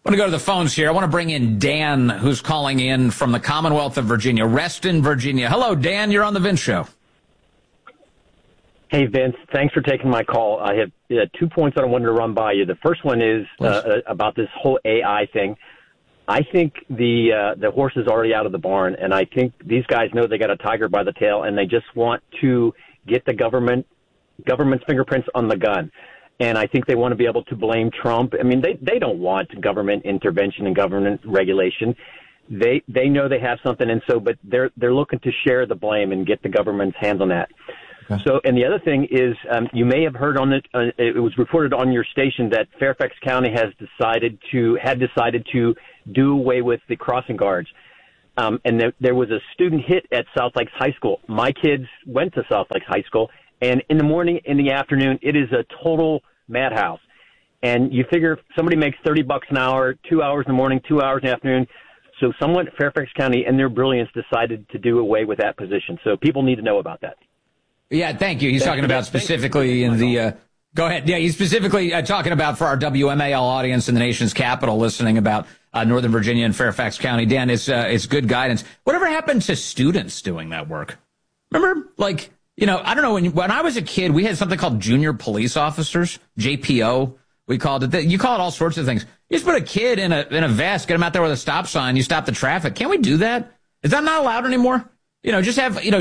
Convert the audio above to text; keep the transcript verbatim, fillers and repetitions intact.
I'm going to go to the phones here. I want to bring in Dan, who's calling in from the Commonwealth of Virginia, Reston, Virginia. Hello, Dan. You're on the Vince Show. Hey, Vince. Thanks for taking my call. I have uh, two points that I wanted to run by you. The first one is uh, about this whole A I thing. I think the uh, the horse is already out of the barn, and I think these guys know they got a tiger by the tail, and they just want to get the government government's fingerprints on the gun. And I think they want to be able to blame Trump. I mean, they, they don't want government intervention and government regulation. They they know they have something, and so, but they're they're looking to share the blame and get the government's hands on that. Okay. So, and the other thing is, um, you may have heard on it. Uh, it was reported on your station that Fairfax County has decided to had decided to do away with the crossing guards. Um, and there, there was a student hit at South Lakes High School. My kids went to South Lakes High School, and in the morning, in the afternoon, it is a total madhouse. And you figure if somebody makes thirty bucks an hour, two hours in the morning, two hours in the afternoon. So someone at Fairfax County, in their brilliance, decided to do away with that position. So people need to know about that. Yeah, thank you. He's Thank talking you. about specifically in the, uh, go ahead. Yeah, he's specifically uh, talking about for our W M A L audience in the nation's capital listening about uh, Northern Virginia and Fairfax County. Dan, it's, uh, it's good guidance. Whatever happened to students doing that work? Remember, like, you know, I don't know, when, when I was a kid, we had something called junior police officers, J P O. We called it, you call it all sorts of things. You just put a kid in a, in a vest, get him out there with a stop sign, you stop the traffic. Can't we do that? Is that not allowed anymore? You know, just have, you know,